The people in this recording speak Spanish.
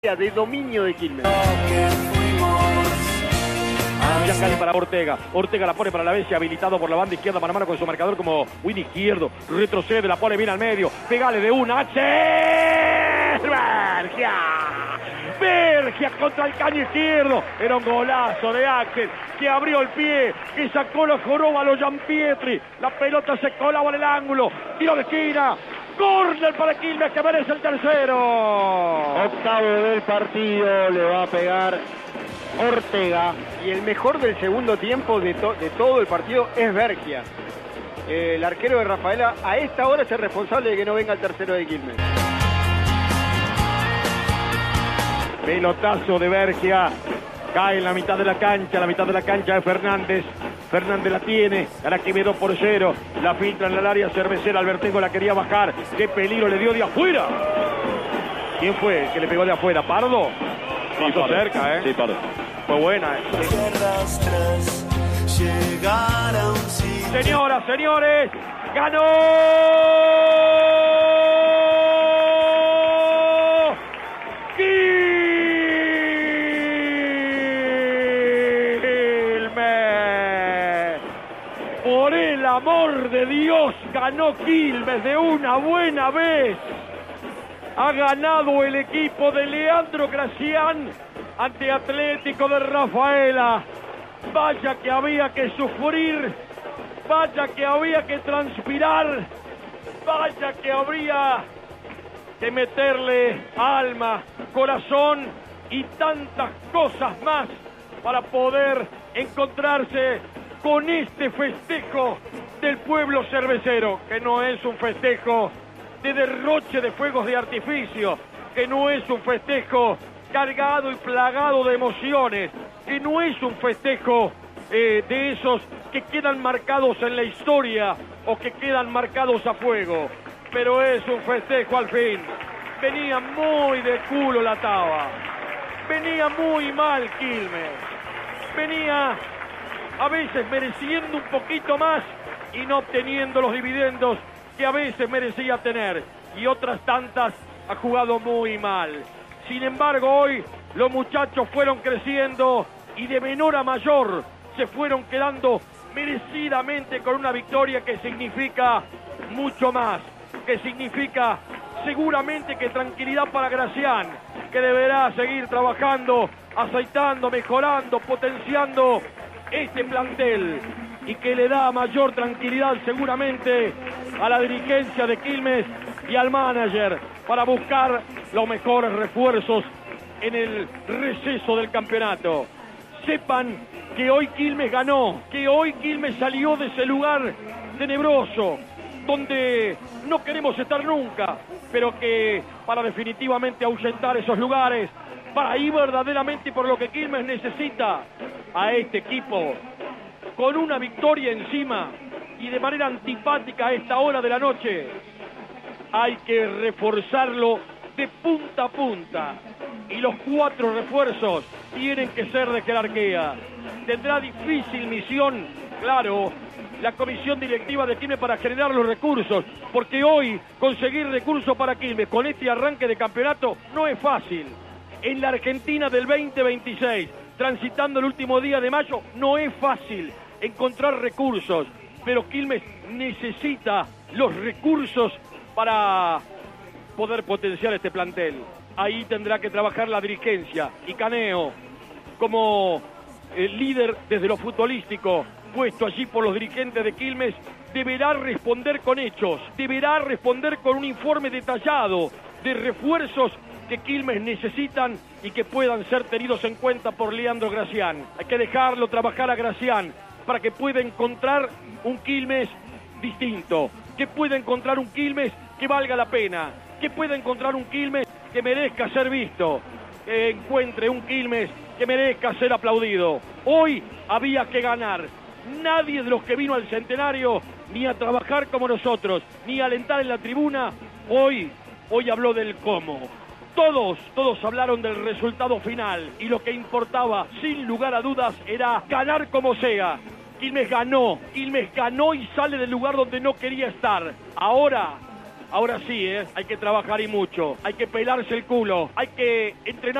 de dominio de Quilmes. Giancarlo para Ortega. Ortega la pone para la Bessia, habilitado por la banda izquierda, mano a mano con su marcador como win izquierdo. Retrocede, la pone bien al medio. Pegale de una. Vergia. Vergia contra el caño izquierdo. Era un golazo de Axel, que abrió el pie, que sacó la joroba a los Gianpietri. La pelota se colaba en el ángulo. Tiro de esquina. Córner para Quilmes, que merece el tercero. Octavo del partido, le va a pegar Ortega. Y el mejor del segundo tiempo de todo el partido es Vergia. El arquero de Rafaela a esta hora es el responsable de que no venga el tercero de Quilmes. Pelotazo de Vergia. Cae en la mitad de la cancha de Fernández. Fernández la tiene, ahora que quedó por cero. La filtra en el área cervecera, Albertengo la quería bajar. Qué peligro le dio de afuera. ¿Quién fue el que le pegó de afuera? ¿Pardo? Hizo cerca, ¿eh? Sí, Pardo. Fue buena, Señoras, señores, ganó Por el amor de Dios, ganó Quilmes de una buena vez. Ha ganado el equipo de Leandro Gracián ante Atlético de Rafaela. Vaya que había que sufrir, vaya que había que transpirar, vaya que habría que meterle alma, corazón y tantas cosas más para poder encontrarse con este festejo del pueblo cervecero, que no es un festejo de derroche de fuegos de artificio, que no es un festejo cargado y plagado de emociones, que no es un festejo de esos que quedan marcados en la historia o que quedan marcados a fuego, pero es un festejo al fin. Venía muy de culo la Taba, venía muy mal Quilmes, venía a veces mereciendo un poquito más y no obteniendo los dividendos que a veces merecía tener, y otras tantas ha jugado muy mal. Sin embargo, hoy los muchachos fueron creciendo y de menor a mayor se fueron quedando merecidamente con una victoria que significa mucho más, que significa seguramente que tranquilidad para Gracián, que deberá seguir trabajando, aceitando, mejorando, potenciando este plantel, y que le da mayor tranquilidad seguramente a la dirigencia de Quilmes y al manager para buscar los mejores refuerzos en el receso del campeonato. Sepan que hoy Quilmes ganó, que hoy Quilmes salió de ese lugar tenebroso donde no queremos estar nunca, pero que para definitivamente ahuyentar esos lugares, para ir verdaderamente por lo que Quilmes necesita, a este equipo con una victoria encima y de manera antipática a esta hora de la noche, hay que reforzarlo de punta a punta, y los 4 refuerzos tienen que ser de jerarquía. Tendrá difícil misión, claro, la comisión directiva de Quilmes para generar los recursos, porque hoy conseguir recursos para Quilmes con este arranque de campeonato no es fácil. En la Argentina del 2026, transitando el último día de mayo, no es fácil encontrar recursos, pero Quilmes necesita los recursos para poder potenciar este plantel. Ahí tendrá que trabajar la dirigencia, y Caneo, como líder desde lo futbolístico, puesto allí por los dirigentes de Quilmes, deberá responder con hechos, deberá responder con un informe detallado de refuerzos que Quilmes necesitan y que puedan ser tenidos en cuenta por Leandro Gracián. Hay que dejarlo trabajar a Gracián para que pueda encontrar un Quilmes distinto, que pueda encontrar un Quilmes que valga la pena, que pueda encontrar un Quilmes que merezca ser visto, que encuentre un Quilmes que merezca ser aplaudido. Hoy había que ganar. Nadie de los que vino al Centenario, ni a trabajar como nosotros, ni a alentar en la tribuna, hoy habló del cómo. Todos hablaron del resultado final, y lo que importaba, sin lugar a dudas, era ganar como sea. Quilmes ganó y sale del lugar donde no quería estar. Ahora Ahora sí, hay que trabajar y mucho. Hay que pelarse el culo. Hay que entrenar.